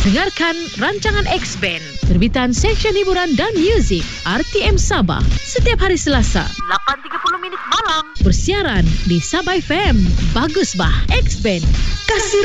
Dengarkan rancangan X-Band, terbitan Seksyen Hiburan dan Muzik RTM Sabah, setiap hari Selasa 8.30 malam. bersiaran di Sabah FM. Bagus bah, X-Band, kasih